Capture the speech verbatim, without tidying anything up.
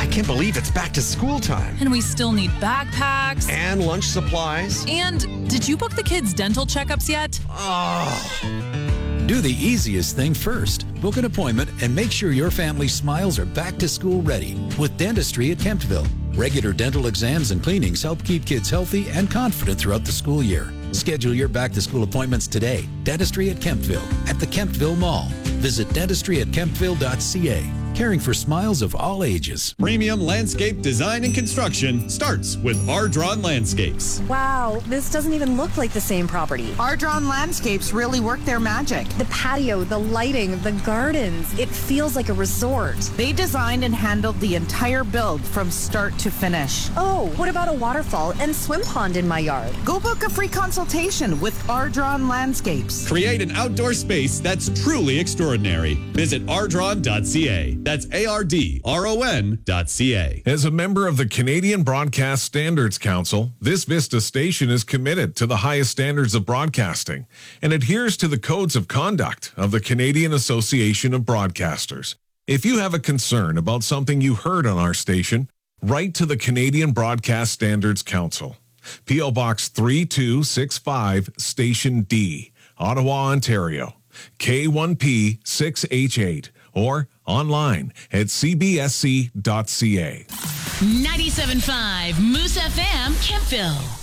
can't believe it's back to school time. And we still need backpacks. And lunch supplies. And did you book the kids' dental checkups yet? Oh. Do the easiest thing first. Book an appointment and make sure your family's smiles are back to school ready with Dentistry at Kemptville. Regular dental exams and cleanings help keep kids healthy and confident throughout the school year. Schedule your back-to-school appointments today. Dentistry at Kemptville at the Kemptville Mall. Visit dentistry at kemptville dot c a. Caring for smiles of all ages. Premium landscape design and construction starts with Ardron Landscapes. Wow, this doesn't even look like the same property. Ardron Landscapes really work their magic. The patio, the lighting, the gardens. It feels like a resort. They designed and handled the entire build from start to finish. Oh, what about a waterfall and swim pond in my yard? Go book a free consultation with Ardron Landscapes. Create an outdoor space that's truly extraordinary. Visit ardron dot c a. That's A R D R O N dot C A. As a member of the Canadian Broadcast Standards Council, this Vista station is committed to the highest standards of broadcasting and adheres to the codes of conduct of the Canadian Association of Broadcasters. If you have a concern about something you heard on our station, write to the Canadian Broadcast Standards Council. P O Box three two six five, Station D, Ottawa, Ontario, K one P six H eight, or online at c b s c dot c a. ninety-seven point five Moose F M, Kemptville.